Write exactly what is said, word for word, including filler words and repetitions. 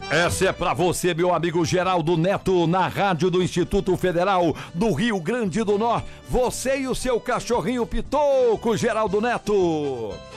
Essa é pra você, meu amigo Geraldo Neto, na rádio do Instituto Federal do Rio Grande do Norte. Você e o seu cachorrinho Pitoco, Geraldo Neto.